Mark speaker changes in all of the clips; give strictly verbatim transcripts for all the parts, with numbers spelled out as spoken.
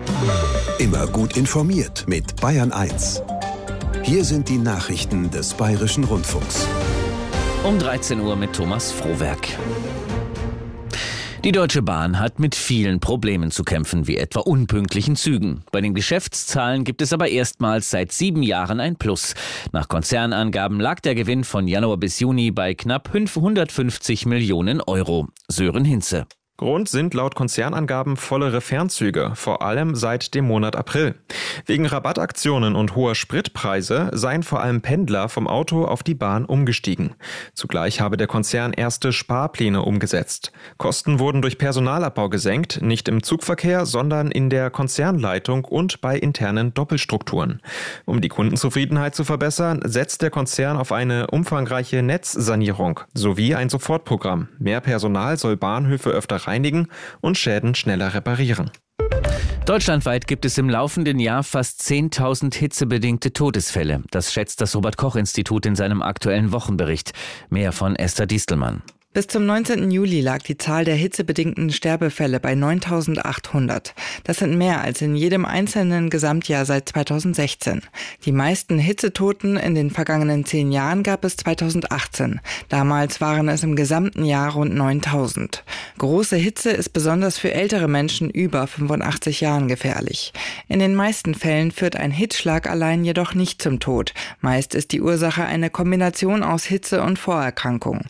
Speaker 1: Immer gut informiert mit Bayern eins. Hier sind die Nachrichten des Bayerischen Rundfunks.
Speaker 2: Um dreizehn Uhr mit Thomas Frohwerk. Die Deutsche Bahn hat mit vielen Problemen zu kämpfen, wie etwa unpünktlichen Zügen. Bei den Geschäftszahlen gibt es aber erstmals seit sieben Jahren ein Plus. Nach Konzernangaben lag der Gewinn von Januar bis Juni bei knapp hundertfünfzig Millionen Euro. Sören Hinze.
Speaker 3: Grund sind laut Konzernangaben vollere Fernzüge, vor allem seit dem Monat April. Wegen Rabattaktionen und hoher Spritpreise seien vor allem Pendler vom Auto auf die Bahn umgestiegen. Zugleich habe der Konzern erste Sparpläne umgesetzt. Kosten wurden durch Personalabbau gesenkt, nicht im Zugverkehr, sondern in der Konzernleitung und bei internen Doppelstrukturen. Um die Kundenzufriedenheit zu verbessern, setzt der Konzern auf eine umfangreiche Netzsanierung sowie ein Sofortprogramm. Mehr Personal soll Bahnhöfe öfter reinigen und Schäden schneller reparieren.
Speaker 2: Deutschlandweit gibt es im laufenden Jahr fast zehntausend hitzebedingte Todesfälle. Das schätzt das Robert-Koch-Institut in seinem aktuellen Wochenbericht. Mehr von Esther Distelmann.
Speaker 4: Bis zum neunzehnten Juli lag die Zahl der hitzebedingten Sterbefälle bei neuntausendachthundert. Das sind mehr als in jedem einzelnen Gesamtjahr seit zweitausendsechzehn. Die meisten Hitzetoten in den vergangenen zehn Jahren gab es zweitausendachtzehn. Damals waren es im gesamten Jahr rund neuntausend. Große Hitze ist besonders für ältere Menschen über fünfundachtzig Jahren gefährlich. In den meisten Fällen führt ein Hitzschlag allein jedoch nicht zum Tod. Meist ist die Ursache eine Kombination aus Hitze und Vorerkrankung.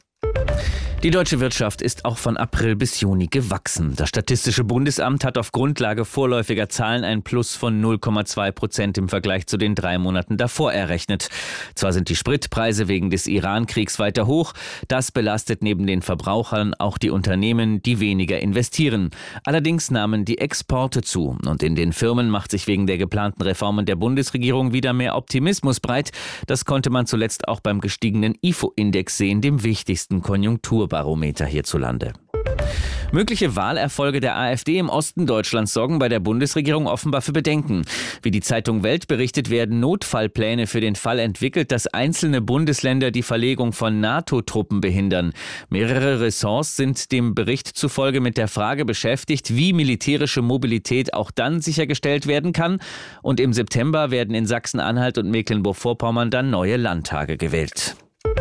Speaker 2: Die deutsche Wirtschaft ist auch von April bis Juni gewachsen. Das Statistische Bundesamt hat auf Grundlage vorläufiger Zahlen ein Plus von null Komma zwei Prozent im Vergleich zu den drei Monaten davor errechnet. Zwar sind die Spritpreise wegen des Iran-Kriegs weiter hoch, das belastet neben den Verbrauchern auch die Unternehmen, die weniger investieren. Allerdings nahmen die Exporte zu und in den Firmen macht sich wegen der geplanten Reformen der Bundesregierung wieder mehr Optimismus breit. Das konnte man zuletzt auch beim gestiegenen I F O-Index sehen, dem wichtigsten Konjunkturbarometer hierzulande. Mögliche Wahlerfolge der AfD im Osten Deutschlands sorgen bei der Bundesregierung offenbar für Bedenken. Wie die Zeitung Welt berichtet, werden Notfallpläne für den Fall entwickelt, dass einzelne Bundesländer die Verlegung von NATO-Truppen behindern. Mehrere Ressorts sind dem Bericht zufolge mit der Frage beschäftigt, wie militärische Mobilität auch dann sichergestellt werden kann. Und im September werden in Sachsen-Anhalt und Mecklenburg-Vorpommern dann neue Landtage gewählt.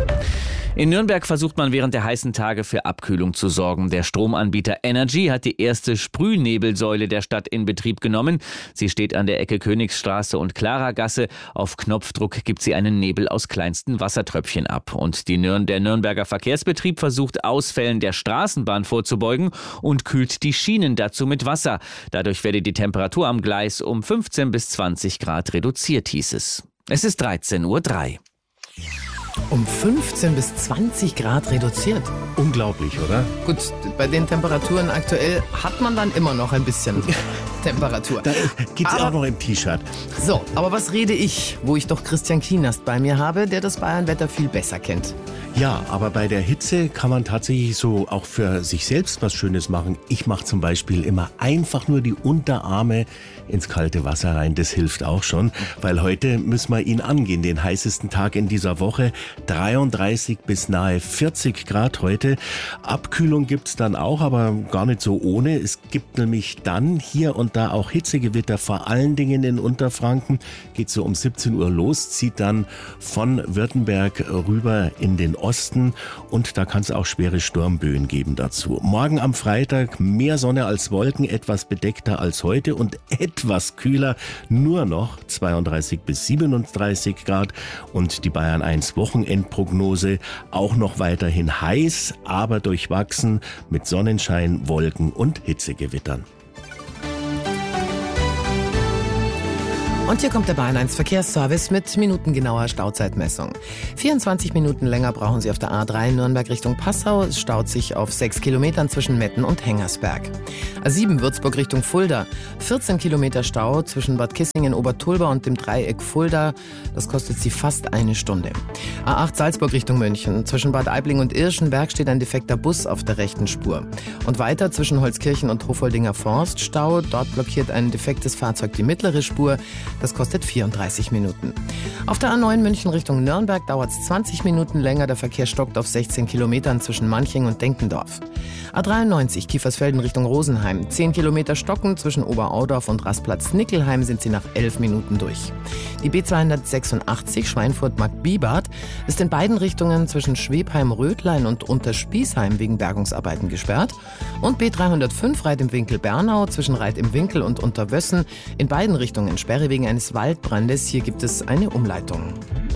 Speaker 2: In Nürnberg versucht man während der heißen Tage für Abkühlung zu sorgen. Der Stromanbieter Energy hat die erste Sprühnebelsäule der Stadt in Betrieb genommen. Sie steht an der Ecke Königsstraße und Klaragasse. Auf Knopfdruck gibt sie einen Nebel aus kleinsten Wassertröpfchen ab. Und die Nürn- der Nürnberger Verkehrsbetrieb versucht, Ausfällen der Straßenbahn vorzubeugen und kühlt die Schienen dazu mit Wasser. Dadurch werde die Temperatur am Gleis um fünfzehn bis zwanzig Grad reduziert, hieß es. Es ist dreizehn Uhr drei.
Speaker 5: Um fünfzehn bis zwanzig Grad reduziert.
Speaker 6: Unglaublich, oder?
Speaker 5: Gut, bei den Temperaturen aktuell hat man dann immer noch ein bisschen Temperatur.
Speaker 6: Da geht's aber auch noch im T-Shirt.
Speaker 5: So, aber was rede ich, wo ich doch Christian Kienast bei mir habe, der das Bayernwetter viel besser kennt.
Speaker 6: Ja, aber bei der Hitze kann man tatsächlich so auch für sich selbst was Schönes machen. Ich mache zum Beispiel immer einfach nur die Unterarme ins kalte Wasser rein. Das hilft auch schon, weil heute müssen wir ihn angehen, den heißesten Tag in dieser Woche. dreiunddreißig bis nahe vierzig Grad heute. Abkühlung gibt's dann auch, aber gar nicht so ohne. Es gibt nämlich dann hier und da auch Hitzegewitter, vor allen Dingen in Unterfranken. Geht so um siebzehn Uhr los, zieht dann von Württemberg rüber in den Osten und da kann es auch schwere Sturmböen geben dazu. Morgen am Freitag mehr Sonne als Wolken, etwas bedeckter als heute und etwas kühler, nur noch zweiunddreißig bis siebenunddreißig Grad und die Bayern eins Wochenendprognose auch noch weiterhin heiß, aber durchwachsen mit Sonnenschein, Wolken und Hitzegewittern.
Speaker 5: Und hier kommt der Bayern eins Verkehrsservice mit minutengenauer Stauzeitmessung. vierundzwanzig Minuten länger brauchen Sie auf der A drei Nürnberg Richtung Passau. Es staut sich auf sechs Kilometern zwischen Metten und Hengersberg. A sieben Würzburg Richtung Fulda. vierzehn Kilometer Stau zwischen Bad Kissingen, Obertulba und dem Dreieck Fulda. Das kostet Sie fast eine Stunde. A acht Salzburg Richtung München. Zwischen Bad Aibling und Irschenberg steht ein defekter Bus auf der rechten Spur. Und weiter zwischen Holzkirchen und Hofoldinger Forst Stau. Dort blockiert ein defektes Fahrzeug die mittlere Spur. Das kostet vierunddreißig Minuten. Auf der A neun München Richtung Nürnberg dauert es zwanzig Minuten länger. Der Verkehr stockt auf sechzehn Kilometern zwischen Manching und Denkendorf. A dreiundneunzig Kiefersfelden Richtung Rosenheim. zehn Kilometer stocken. Zwischen Oberaudorf und Rastplatz Nickelheim sind sie nach elf Minuten durch. Die B zweihundertsechsundachtzig Schweinfurt-Markt-Bibart ist in beiden Richtungen zwischen Schwebheim-Rötlein und Unterspießheim wegen Bergungsarbeiten gesperrt. Und B dreihundertfünf Reit im Winkel Bernau zwischen Reit im Winkel und Unterwössen in beiden Richtungen Sperre wegen eines Waldbrandes. Hier gibt es eine Umleitung.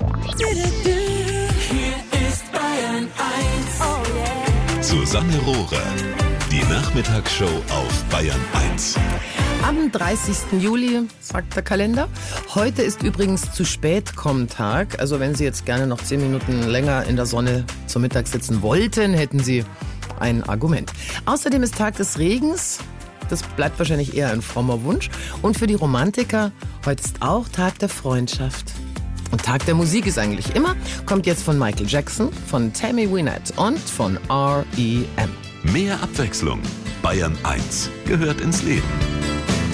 Speaker 7: Susanne Rohrer, die Nachmittagsshow auf Bayern eins.
Speaker 5: Am dreißigsten Juli, sagt der Kalender. Heute ist übrigens Zu-Spät-Komm-Tag. Also wenn Sie jetzt gerne noch zehn Minuten länger in der Sonne zum Mittag sitzen wollten, hätten Sie ein Argument. Außerdem ist Tag des Regens. Das bleibt wahrscheinlich eher ein frommer Wunsch. Und für die Romantiker, heute ist auch Tag der Freundschaft. Und Tag der Musik ist eigentlich immer, kommt jetzt von Michael Jackson, von Tammy Wynette und von R E M.
Speaker 7: Mehr Abwechslung. Bayern eins gehört ins Leben.